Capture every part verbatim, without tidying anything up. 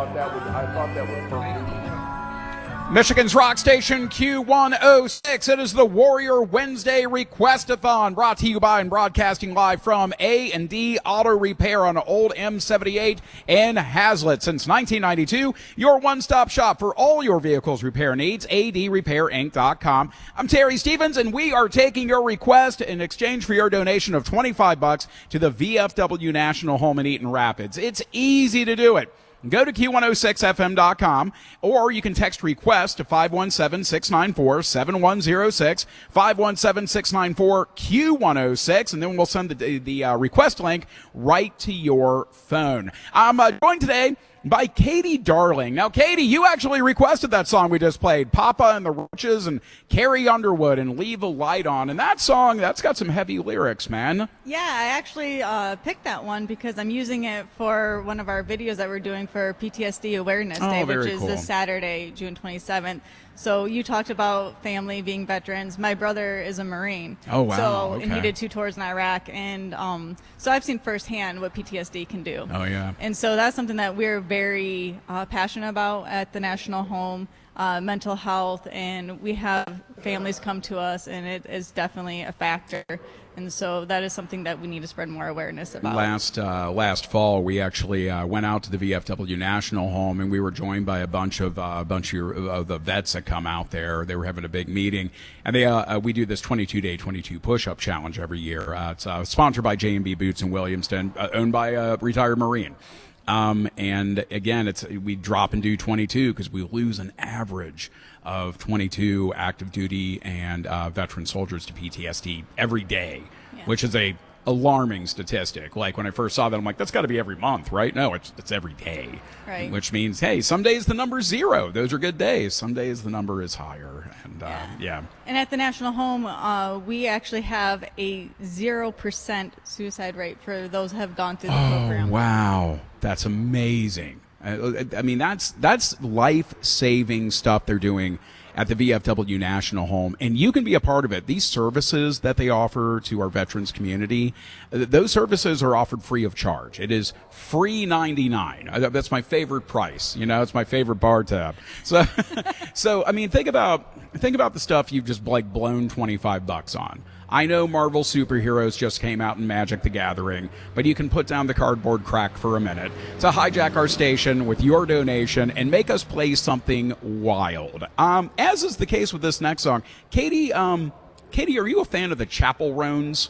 thought that would I thought that would perfect. Michigan's rock station Q one oh six. It is the Warrior Wednesday Requestathon, brought to you by and broadcasting live from A and D Auto Repair on Old M seventy-eight in Hazlet. Since nineteen ninety-two, your one-stop shop for all your vehicle's repair needs, A D repair inc dot com. I'm Terry Stevens, and we are taking your request in exchange for your donation of twenty-five bucks to the V F W National Home in Eaton Rapids. It's easy to do it. Go to Q one oh six F M dot com, or you can text request to five one seven, six nine four, seven one zero six, five one seven, six nine four, Q one oh six, and then we'll send the, the uh, request link right to your phone. I'm uh, joined today by Katie Darling. Now, Katie, you actually requested that song we just played, Papa and the Roaches and Carrie Underwood and Leave a Light On. And that song, that's got some heavy lyrics, man. Yeah, I actually uh, picked that one because I'm using it for one of our videos that we're doing for P T S D Awareness Oh, Day, very which is cool. this Saturday, June twenty-seventh. So you talked about family being veterans. My brother is a Marine. Oh, wow. So, and Okay. he did two tours in Iraq. And um, so I've seen firsthand what P T S D can do. Oh, yeah. And so that's something that we're very uh, passionate about at the National Home, uh, mental health, and we have families come to us, and it is definitely a factor. And so that is something that we need to spread more awareness about. Last uh, last fall, we actually uh, went out to the V F W National Home, and we were joined by a bunch of uh, a bunch of, of the vets that come out there. They were having a big meeting, and they uh, uh, we do this twenty-two day, twenty-two push-up challenge every year. Uh, it's uh, sponsored by J and B Boots in Williamston, uh, owned by a retired Marine. Um, and again, it's we drop and do twenty-two because we lose an average of twenty-two active duty and uh, veteran soldiers to P T S D every day, Yeah. which is a alarming statistic. Like when I first saw that, I'm like, that's got to be every month, right? No, it's it's every day. Right. Which means, hey, some days the number's zero. Those are good days. Some days the number is higher. And uh, yeah. Yeah. And at the National Home, uh, we actually have a zero percent suicide rate for those who have gone through the Oh, program. wow. That's amazing. I, I mean, that's that's life-saving stuff they're doing at the V F W National Home, and you can be a part of it. These services that they offer to our veterans community, uh, those services are offered free of charge. It is free ninety-nine. Uh, That's my favorite price. You know, it's my favorite bar tab. So, so I mean, think about think about the stuff you've just like blown twenty-five bucks on. I know Marvel superheroes just came out in Magic the Gathering, but you can put down the cardboard crack for a minute to hijack our station with your donation and make us play something wild. Um, as is the case with this next song. Katie, um, Katie, are you a fan of the Chapel Roans?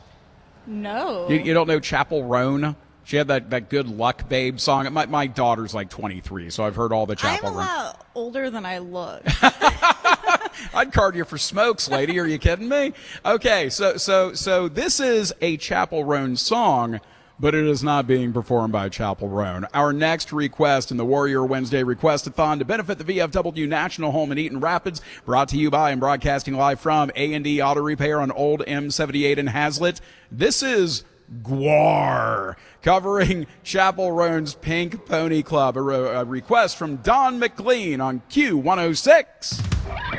No. You, you don't know Chapel Roan? She had that, that Good Luck Babe song. My, my daughter's like twenty-three, so I've heard all the Chapel I'm a Roan. lot older than I look. I'd card you for smokes, lady. Are you kidding me? Okay, so so so this is a Chapel Roan song, but it is not being performed by Chapel Roan. Our next request in the Warrior Wednesday Requestathon to benefit the V F W National Home in Eaton Rapids, brought to you by and broadcasting live from A and D Auto Repair on Old M seventy-eight in Hazlet. This is Gwar, covering Chapel Roan's Pink Pony Club, a, re- a request from Don McLean on Q one oh six.